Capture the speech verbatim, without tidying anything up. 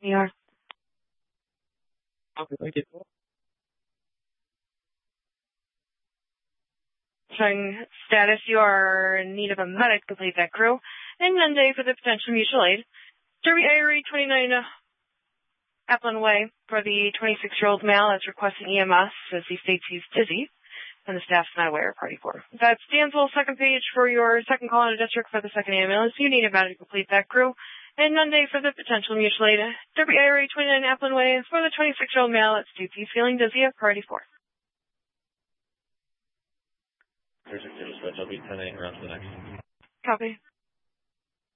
E R. Okay, thank you. Showing status, you are in need of a medic to complete that crew. And Monday for the potential mutual aid. Derby Irie, twenty-nine Applin Way, for the twenty-six-year-old male that's requesting E M S as he states he's dizzy, and the staff's not aware of party four. That's Dansville, second page for your second call in the district for the second ambulance. You need a medic to complete that crew. And Monday for the potential mutual aid. Derby Irie, twenty-nine Applin Way, for the twenty-six-year-old male that states he's feeling dizzy at party four. District dispatch, I'll be ten eight around to the next. Copy.